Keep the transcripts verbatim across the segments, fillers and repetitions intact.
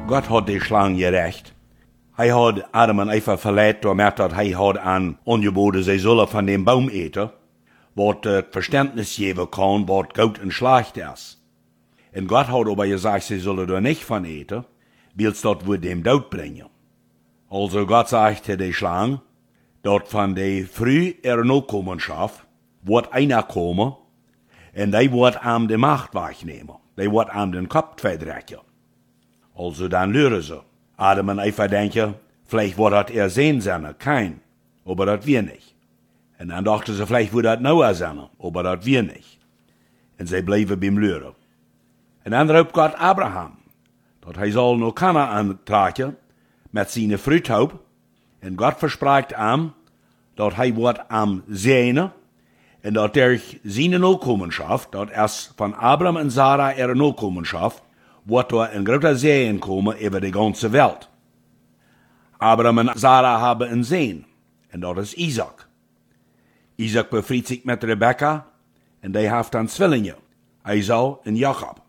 Gott hat die Schlange gerecht. Hij had Adam en Eva verleidt doordat dat hij had aan ongeboden, zij zullen van dem Baum eten, wat het verständnis geven kan, wat goed en slecht is. En Gott had aber gesagt, zij zullen er nicht van eten, wils dat wordt dem dood brengen. Also Gott sagte die Schlange, dat van de früh er Nachkommenschaft wordt einer komen, en die wordt aan de macht wegnemen. Die wordt aan den Kopf verdrecken. Also dan leren ze. Adam en Eva denken, vielleicht wordt dat er zijn zijn, kein, aber dat wir nicht. En dan dachten ze, vielleicht wordt dat Noah zijn, aber dat wir nicht. En zij bleven beim leren. En dan roept Gott Abraham, dat hij zal nog Kanaan trekken met zijn fruithoop. En God verspreekt hem, dat hij wordt am zijne, en dat er zijn Nachkommenschaft, dat is van Abraham en Sarah er Nachkommenschaft, wordt er een grote Seen komen over de ganze Welt. Abraham en Sarah hebben een zoon, en dat is Isaac. Isaac bevriet zich met Rebecca, en die heeft dan Zwillingen, Esau en Jacob.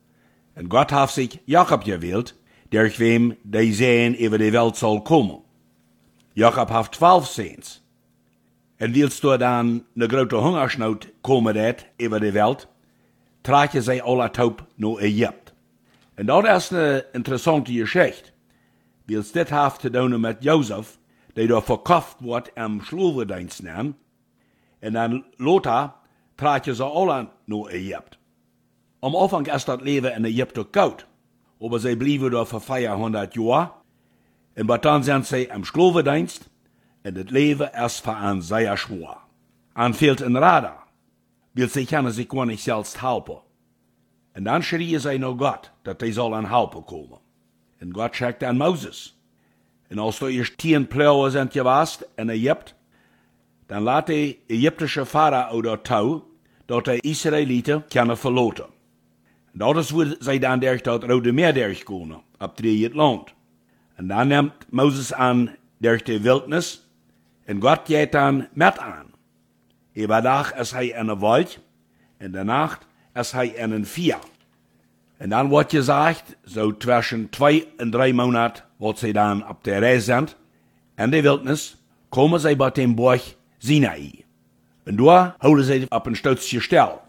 En God heeft zich Jacob gewählt, durch wem die Seen over de Welt zal komen. Jacob heeft twaalf zoons. En wilst du dan de grote hongersnood komen dat over de Welt, trage je zij alle taub naar Egypte. En dat is een interessante geschichte. Wils dit heeft te doen met Jozef, die door verkocht wordt in slavendienst nemen. En dan later trage je ze alle naar Egypte. Am Anfang is dat leven in Egypte koud. Aber zij blijven daar voor vierhonderd jaar. En wat dan zijn zij in slavendienst. En het leven is voor een zeer schwer. En fehlt een radar. Wil zij kunnen zich gewoon niet zelfs helpen. En dan schrieën zij naar God, dat hij zal aan helpen komen. En God schickt aan Moses. En als er eerst tien pleuwen zijn geweest in Egypte, dan laat de Egyptische farao dat toe, dat de Israëlieten kunnen verloten. En dat is hoe zij dan durch dat Rode Meer durchkomen, op het land. En dan neemt Moses aan durch de wildnis, en God geht dan met aan. Overdag is hij in een wald, en de nacht is hij in een vier. En dan wordt gezegd, zo tussen twee en drie maanden, wat zij dan op de reis zijn, in de wildnis, komen zij bij den Berg Sinai. En daar houden zij op een stootje stil.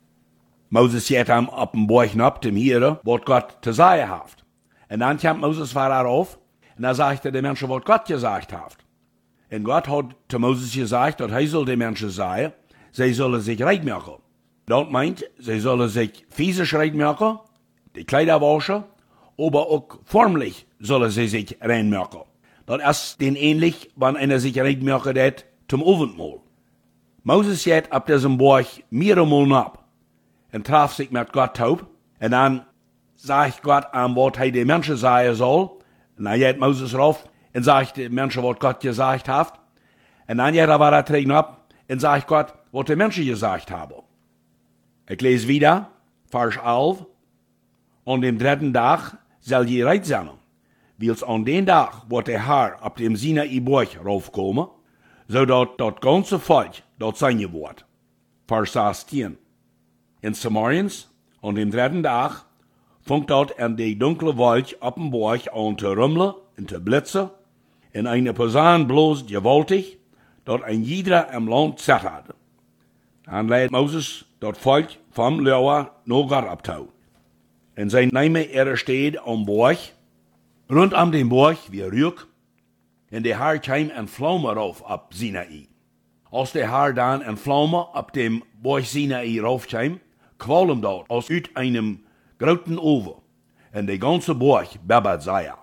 Moses gaat hem op een berg op, dem hier, wat God te zeggen heeft. En dan komt Moses weer auf, en dan zegt hij de mensen wat God gezegd heeft. En God had te Moses gezegd, dat hij zal de mensen zeggen, zij zullen zich rijk maken. Dat meint, zij zullen zich fysisch rijk maken, die Kleider waschen, aber auch formlich sollen sie sich rein machen. Dat is den ähnlich, wann einer sich rijk machen dat zum Abendmahl. Moses geht ab diesem Berg mehrere ab und traf sich mit Gott taub, und dann sagt Gott an, was er den Menschen sagen soll, und dann geht Moses rauf und sagt den Menschen, was Gott gesagt hat, und dann geht er weiter trägen ab und sagt Gott, was die Menschen gesagt haben. Ich lese wieder, Vers elf. An dem dritten Tag soll je reit sein, wils an den Tag wird der Herr ab dem Sinai-Berg raufkommen, zodat dat ganze Volk dort sein wird. Vers sechzehn. In Samariens, an dem dritten Tag, fängt dort in die dunkle Wald ab dem Berg an zu rummeln und zu blitzen, in eine Posaune bloß gewaltig, dort ein jeder im Land zittert. Dann leitet Moses dort Volk vom Lauer nach Gott abtau. En zij nemen er steed am Berg, rondom den Berg wie Rück, en de Herr kwam en Flamme rauf ab Sinai. Als de Herr dan en Flamme ab dem Berg Sinai rauf kwam, kwam dort aus uit einem großen Oven, en de ganze Berg bebbert sehr.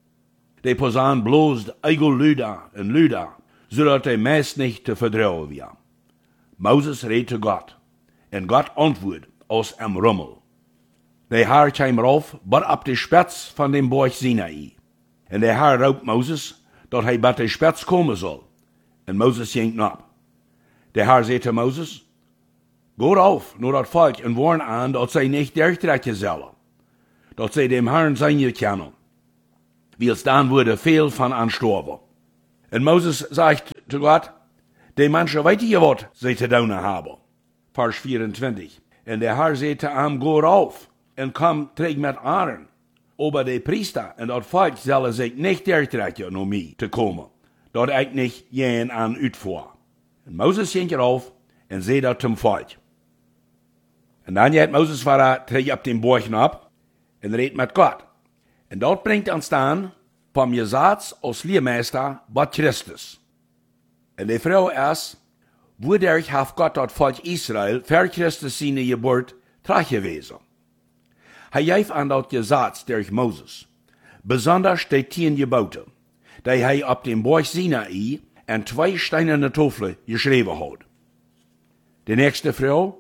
De Posaune bloosd eigel Lüder en Lüder, zodat de meest nicht te verdrouwen wir. Moses redt zu Gott, en Gott antwoordt aus em Rummel. Der Herr kam rauf, but ab de Spitz von dem Berg Sinai. En der Herr raubt Moses, dat hij bij de Spitz komen soll. En Moses ging ab. Der Herr zei zu Moses, go rauf, nur dat Volk, en warn aan, dat zij nicht durchtrekken zullen. Dat zij dem Herrn zijn kennen. Wils dan wurde veel van anstorben. En Moses sagt zu Gott, de Menschen weet je wat zij te doen hebben. Vers vierentwintig. En der Herr zei zu ihm, go rauf, en kom terug met Aaron, Aber die Priester und das Volk sollen sich nicht dertrekken um mij te komen, dat ik niet jen aan uitvoer. En Moses ging erop en zei dat zum Volk. En dan gaat Moses weer terug op den Berg ab en redt met God. En dat brengt ons dan van Jezaats als leermeester wat Christus. En de vraag is, woordelijk heeft God dat volk Israël voor Christus zijn geboorte teruggewezen? Hij geeft aan dat Jezaats durch Moses, besonders die tien geboten, die hij op dem Berg Sinai en twee steinerne Tafel geschreven had. De nächste vraag,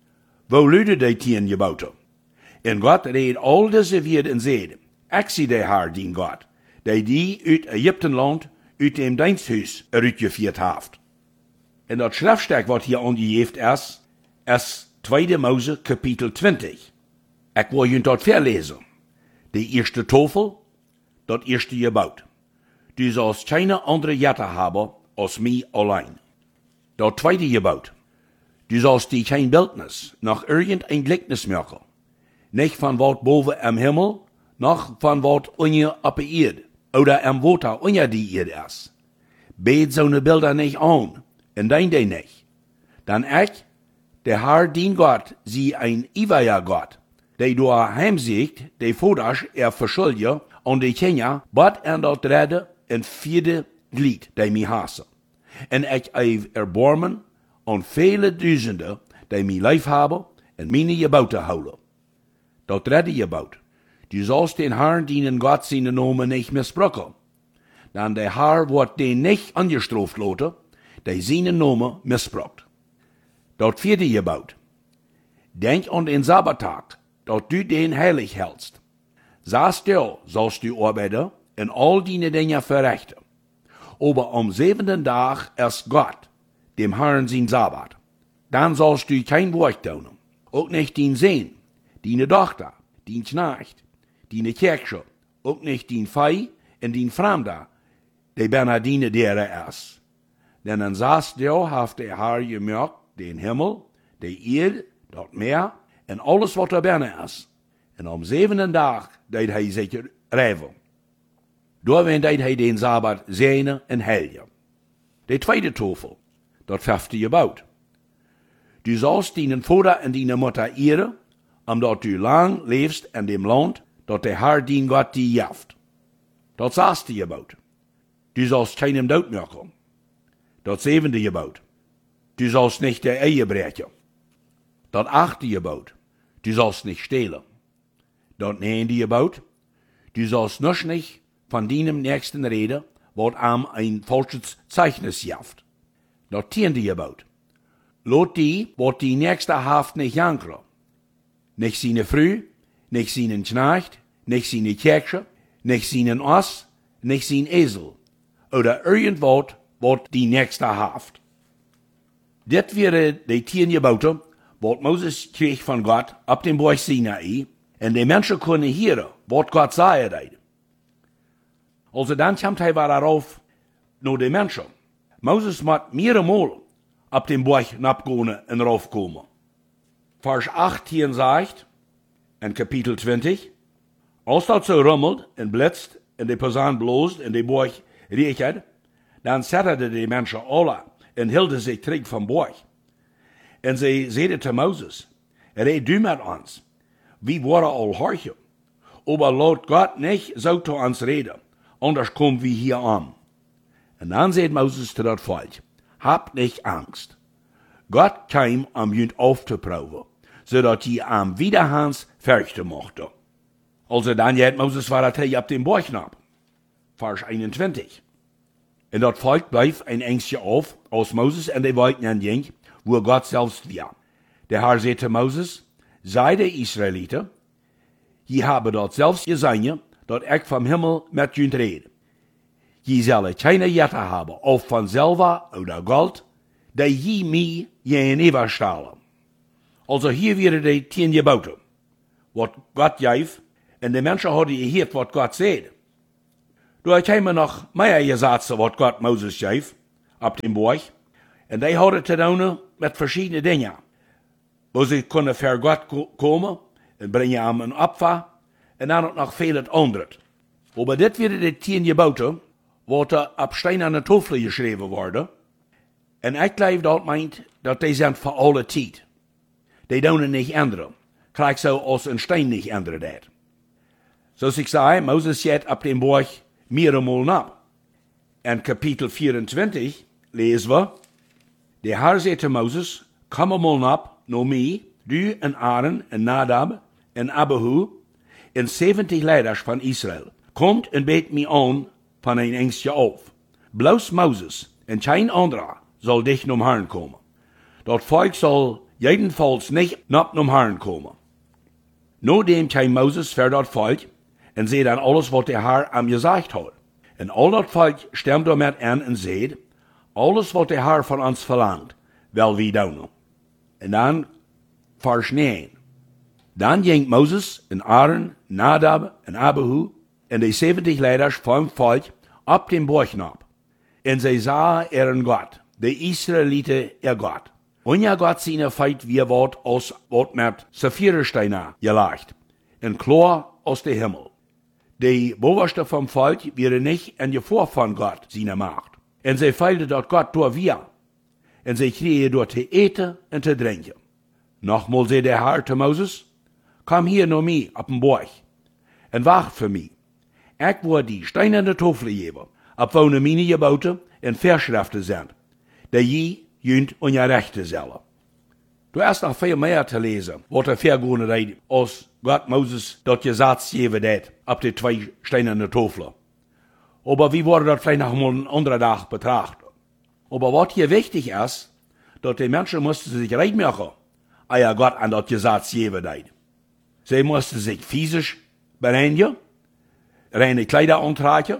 wo luiden die tien geboten? En God reed al deze woorden en zei, ik zie de Heer, dien God, die die uit Egyptenland, uit dem diensthuis eruitgeführt heeft. En dat schriftstück wat hier aangegeven is, is tweede Mose kapitel twintig. Ik wil je dat verlezen. De eerste tafel, dat eerste gebouw. Du sollst keine andere Jette hebben als mij alleen. Dat tweede gebouw. Du sollst die kein Bildnis nach irgendein Gleichnis machen. Nicht von wat boven am Himmel, noch von wat unter op de Erde, oder am Water unter die Erde ist. Bet so ne Bilder nicht an, und dein die nicht. Dann ich, der Herr, dien Gott, sie ein ewiger Gott, der du heimsiegt, der Vaters er verschuldige, und die Kinder, bat en dat redde, en vierde Glied, die mij hasse. En ik eif erbarmen, en vele duizenden, die mij lief hebben, en mijn geboten houden. Dat redde gebouwd. Du sollst den Herrn dienen Gott seine Namen nicht missbrauchen. Dan der Herr wordt den nicht angestraft laten, die seine Namen missbraucht. Dat vierde gebouwd. Denk an den Sabbattag, dat du den heilig hältst. Sei still, sollst du arbeiten, en all deine Dinge verrichten. Aber am siebenten Tag ist Gott, dem Herrn sein Sabbat. Dann sollst du kein Werk tun, auch nicht dein Sohn, deine Tochter, dein Knecht, deine Kirche, auch nicht dein Fei und dein Fremder, der Bernardine derer ist. Denn an sagst du, haft der Herr gemacht, den Himmel, die Erde, das Meer, und alles, was da binnen ist. Und am siebenten Tag deed hij zich rijven. Doorween deed hij den Sabbat zijne en heilige. De tweede tafel, dat vijfde gebouwd. Du sollst deinen Vater en deine Mutter ehren, omdat du lang leefst in dem Land, dat der Herr dien Gott die jaft. Dat zesde gebouwd. Du sollst keinem dood maken. Dat zevende gebouwd. Du sollst nicht der Ehe brechen. Dat achte gebouwd. Du sollst nicht stehlen. Dat negende gebouwd. Du sollst noch nicht von deinem Nächsten reden, wat am ein falsches Zeichnis jaft. Dat tiende gebouwd. Lot die, wat die Nächste haft nicht jankeren. Nicht seine Frau, nicht seinen Knecht, nicht seine Kirche, nicht seinen Oss, nicht sein Esel. Oder irgendwas, wat die Nächste haft. Dit wäre die tien Gebote, wat Moses kreeg von Gott ab dem Berg Sinai, en die Menschen können hören, wat Gott sagen deed. Also dann kommt er wieder darauf, nur die Menschen. Moses moet mehrere ab dem Berg nabgehen und raufkommen. Vers achtzehn sagt, in Kapitel zwanzig, als dat so rummelt en blitzt en de Posaun blost en de Berg riecht, dann zetterden die Menschen alle en hielden sich terug vom Berg. En sie zeiden zu Moses, red du mit uns, wir worden al horchen, aber laut Gott nicht so zu uns reden, anders kommen wir hier an. Und dann sagt Moses zu das Volk, habt nicht Angst. Gott kam, um jünd aufzuproben, sodass die am Widerhans fürchten mochte. Also dann hat Moses war er ab dem Berg ab. Vers einundzwanzig. Und das Volk bleif ein Ängstchen auf, als Moses und die Wolken ging, wo Gott selbst war. Der Herr sagte Moses, sei der Israeliter, je habe dort selbst gesehen, dat ich vom Himmel mit jünd rede. Je sollen keine Jette haben, auf von Silber oder Gold, die je mir gegenüber stellen. Also hier wäre die tien Gebote, wat Gott gaf, und die Menschen hadden gehört, wat Gott sagt. Da kamen noch mehr Gesetze, wat Gott Moses gaf, ab dem Berg, und die hadden zu tun mit verschiedenen Dingen. Wo sie können für Gott kommen und bringen ihm ein Opfer, und dann noch vieles anderes. Aber das wird die tien Gebote, wat er op steinerne Tafel geschreven worden. En ik geloof dat meint, dat die zijn voor alle tijd. Die doen niet ändern. Gleich so als ein Stein nicht ändern dat. Zoals ik zei, Moses zet op den Berg mehrere Mal ab. In Kapitel vierundzwanzig lesen wir, der Herr sagte Moses, komm mal ab, no mij, du en Aaron en Nadab en Abihu en zeventig leiders van Israël. Komt en beet mij aan van een engstje auf. Bloos Moses en geen anderer zal dich nom Herrn komen. Dat volk zal jedenfalls niet naar nom Herrn komen. Nadem kwam Moses voor dat volk en zei dan alles wat de Herr am gezegd had. En al dat volk stemde met aan en zei, alles wat de Herr van ons verlangt, wel wie doen. En dan vers negen. Dan ging Moses en Aaron, Nadab en Abihu en de zeventig leiders van volk op den Berg op. En zij zagen er een God, de Israëlieten er God. En ja God zijn feit wie wat als wat met Saphirsteiner gelegt, en klar aus de Himmel. De bovenste vom volk waren niet en je voor van God zijn macht. En zij feilden dat God door wir. En zij kregen door te eten en te drinken. Nochmal zei de Herr te Moses, kom hier naar mij op een berg en wacht voor mij. Ik word die steinerne Tafel geven, op wonen mijn geboten en verschriften zijn, dat je junt en je rechten zullen. Du hast nog veel meer te lezen, wat er vergående reed, als God Moses dat gezats geven deed, op de twee steinerne Tafelen. Aber wie worden dat vielleicht noch mal een andere dag betracht. Aber wat hier wichtig ist, dat die Menschen mussten sich recht machen, eer Gott an dat gezats geven deed. Sie mussten sich physisch bereinigen, reine Kleider antragen,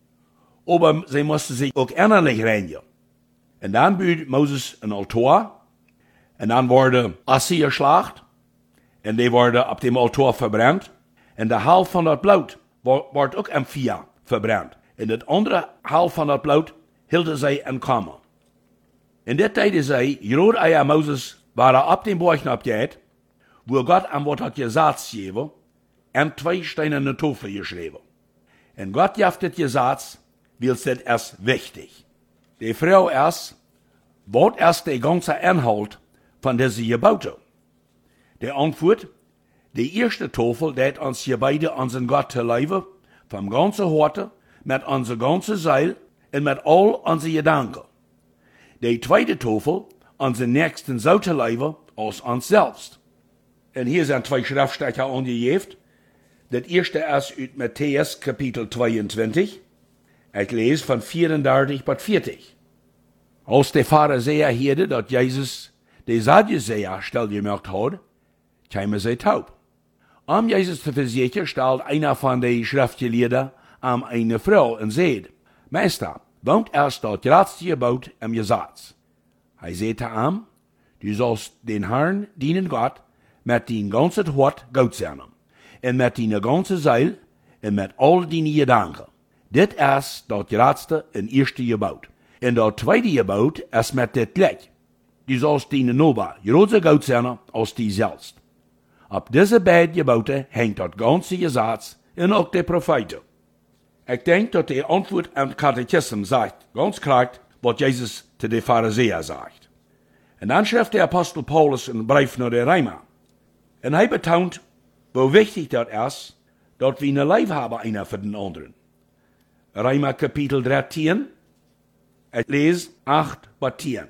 aber sie mussten sich auch innerlich reinigen. Und dann baut Moses ein Altar, und dann wurde Asse geschlacht, und die wurde auf dem Altar verbrannt, und der Halb von dat Blut wordt ook am Feuer verbrannt. Und das andere Halb von dat Blut hielden sie in Kammer. In der Zeit sei, Jod eier Moses war er auf dem Berg abgeht, wo Gott am Wort hat gesagt gegeben, und zwei steinerne Tafel geschrieben. Und Gott jaft das gesagt, weil es das erst wichtig. Die Frau erst, wat erst der ganze Inhalt von dieser Gebote. Der Antwort, die erste Tafel, dat uns hier beide unseren Gott te leben, vom ganzen Horte, mit unser ganze Seil und mit all unsere Gedanken. Die zweite Tafel, unseren Nächsten so te leben, als uns selbst. Und hier sind zwei Schriftstecher angegeben. Das erste ist aus Matthäus Kapitel zweiundzwanzig. Ich lese von vierunddreißig bis vierzig. Als der Pharisäer hörte, dass Jesus die Sadduzäer still gemacht hat, kamen sie taub. Um Jesus zu versichern, stellt einer von den Schriftgelehrten an eine Frau und sagt, Meister, wohnt erst das letzte Gebot im Gesetz? Er sagte ihm, du sollst den Herrn, deinen Gott, mit dein ganzes Hort Gott sein, und mit deiner ganzen Seele, und mit all deinen Gedanken. Das ist das letzte und erste Gebot. Und das zweite Gebot ist mit das gleich. Du sollst deinen Nachbar großer Gott sein als dich selbst. Auf diese beiden Gebote hängt das ganze Gesetz und auch die Propheten. Ich denke, dass die Antwort am Katechismus sagt, ganz klar, was Jesus zu den Pharisäern sagt. Und dann schreibt der Apostel Paulus einen Brief nach den Römer. Und er betont, wie wichtig das ist, dass wir eine Liebe haben, einer für den anderen. Römer Kapitel dreizehn, ich lese acht bis zehn.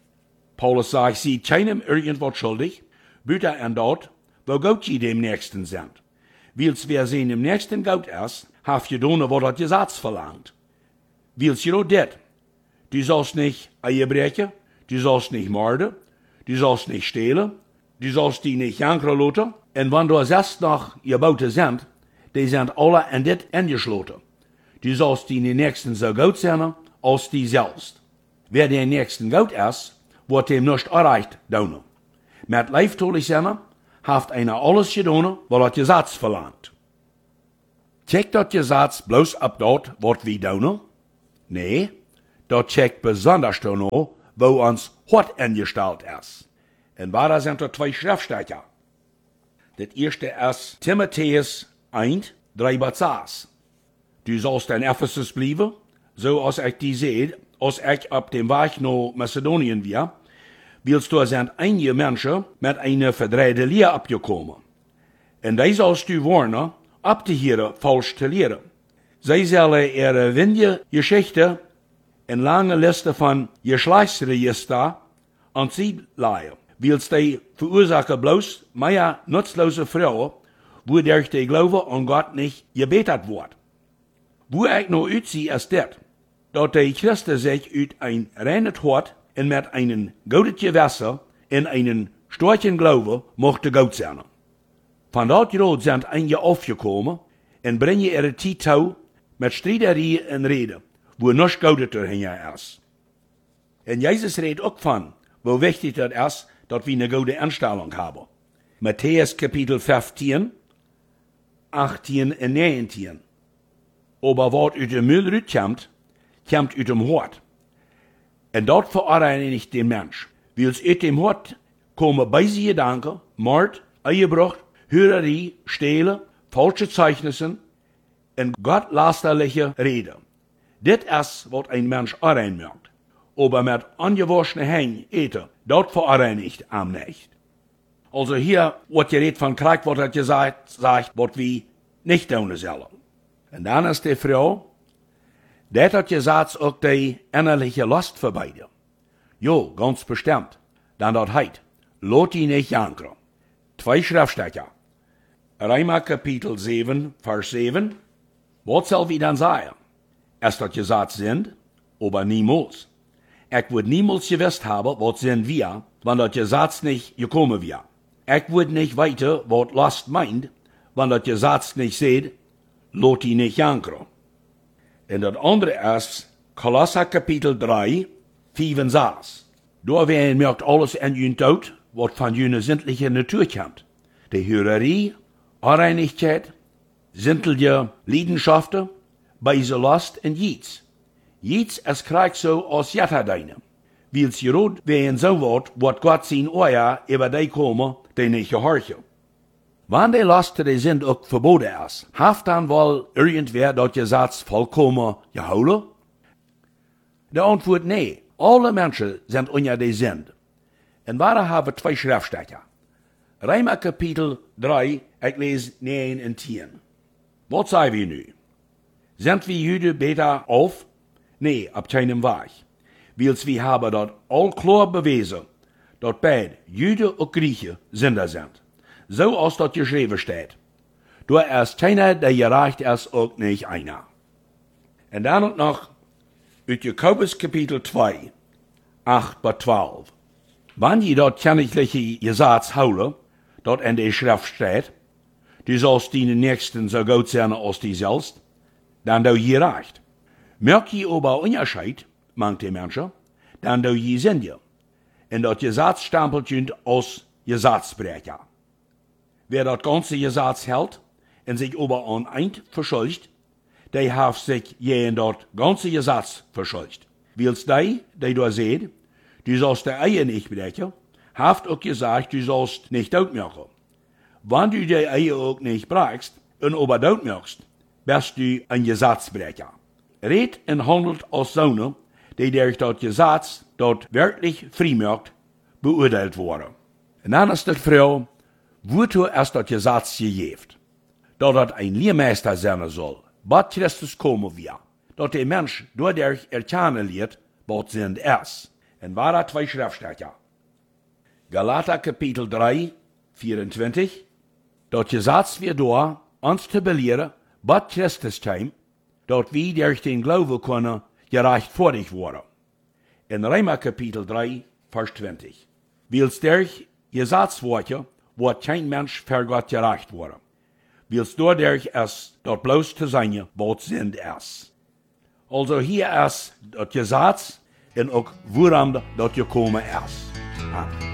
Paulus sagt, sie keinem irgendwas schuldig, büter an dort, wo Gott je dem Nächsten sind. Wils wer sehen dem Nächsten Gott ist, haft je tun, was das Gesetz verlangt. Wils je nur det, du sollst nicht Ehe brechen, du sollst nicht morden, du sollst nicht stehlen, du sollst die nicht jankern lassen, und wenn du selbst noch Gebote sind, die sind alle in dit eingeschlossen. Du sollst die Nächsten so gut sein, als die selbst. Wer den Nächsten gut ist, wird dem nicht erreicht tun. Mit leiftolig sein, haft einer alles getan, was das Gesetz verlangt. Checkt das Gesetz bloß ab dort, was wir tun? Nee, das checkt besonders noch, wo uns Hort eingestellt ist. Und da sind da zwei Schriftstecher. Das erste ist Timotheus eins, drei bis sechs. Du sollst in Ephesus bleiben, so als ich die sehe, als ich auf dem Weg nach Mazedonien war, willst du sind einige Menschen mit einer verdrehten Lehre abgekommen. Und die sollst du warnen, abzuhören, falsch zu lehren. Sie sollen ihre windige Geschichte in lange Liste von Geschlechtsregister an sie leihen, willst die verursachen bloß mehr nutzlose Frauen, wo durch die Glaube an Gott nicht gebetet wird. Wo ich noch utzie ist das, dass die Christen sich ut ein reines Hort und mit einem guten Gewässer in einen starken Glaube mochte Gott sein. Von dort Rot sind einige aufgekommen und bringen ihre Titel mit Streiterie in Rede, wo nichts Gutes dahinter ist. Und Jesus redet auch von, wo wichtig das ist, dass wir eine gute Einstellung haben. Matthäus Kapitel fünfzehn, achtzehn und neunzehn. Aber was aus dem Müll rauskommt, kommt aus dem Hort. Und dort verurteilt den Mensch. Weil es aus dem Hort kommen böse Gedanken, Mord, Ehebruch, Hürerie, Stehlen, falsche Zeugnissen und gottlästerliche Rede. Das ist, was ein Mensch reinmerkt. Aber mit angewaschenen Händen eten, dort verurteilt am nicht. Also hier wird geredet von Krieg, wird gesagt, sagt, was wir nicht tun sollen. Und dann ist die Frau, das hat gesagt, auch die innerliche Lust für beide. Jo, ganz bestimmt. Dann dort heit, lot die nicht jankern. Zwei Schriftstecher. Römer Kapitel sieben, Vers sieben. Was soll wir dann sagen? Es hat gesagt sind, aber niemals. Ich würde niemals gewusst haben, was sind wir, wenn das Gesetz nicht gekommen wäre. Ich würde nicht weiter, was Lust meint, wenn das Gesetz nicht seht, lot die nicht jankern. Und das andere ist, Kolosser Kapitel drei, fünf und sechs. Da werden merkt alles in jün Tod, was von jüner sinnlicher Natur kommt. Die Hürerie, Unreinigkeit, sinnliche Leidenschaften, beise Lust und Jieds. Jieds ist Krieg so als Jatterdeine. Weil's gerot werden so wird, wat Gott sein Ohr über die kommen, die nicht gehorchen. Wenn die Last die sind auch verboten ist, haft dann wohl irgendwer das Gesetz vollkommen gehouden? Die Antwort nee. Alle Menschen sind unter die Sinn. Und wir haben zwei Schriftstecher. Römer Kapitel drei, ich lese neun und zehn. Was sagen wir nu? Sind wir Juden besser auf? Nee, ab keinem Weg. Weil wir haben dort all klar bewiesen, dass beide Juden und Griechen Sünder sind. So als das geschrieben steht. Du ist keiner, der gerecht ist, auch nicht einer. Und dann noch aus Jakobus Kapitel zwei, acht bis zwölf. Wenn je dort kennliche Gesetz houden, dort in der Schrift steht, du sollst deinen Nächsten so gut sein als dich selbst, dann du je recht. Merk je aber Unterschied, manche Menschen, dann du je sind je. Und das Gesetz stempelt je als Gesetzbrecher. Wer das ganze Gesetz hält und sich aber an eint verschuldigt, der hat sich je in das ganze Gesetz verschuldigt. Weil's die, die du seht, du sollst die Ehe nicht brechen, haft auch gesagt, du sollst nicht tot machen. Wenn du die Ehe auch nicht brechst und aber tot machst, bist du ein Gesetzbrecher. Red und handelt als Söhne, die durch das Gesetz dort wirklich freimacht, beurteilt wurden. Und dann ist die Frau, wozu ist das Gesetz gegeben? Dass das ein Lehrmeister sein soll, was Christus kommen wird. Dass der Mensch dadurch erkennen wird, was sind ist. Und war da zwei Schriftstecher. Galater Kapitel drei, vierundzwanzig. Das Gesetz wird da, uns zu belehren, was Christus kam, dass wir durch den Glauben können, gerecht vor dich worden. In Römer Kapitel drei, Vers zwanzig. Weil's durch Gesetz wurde, wird kein Mensch für Gott gerecht worden. Weil's dadurch ist, dort bloß zu sein, was sind ist. Also hier ist das Gesetz und auch woran das gekommen ist. Amen.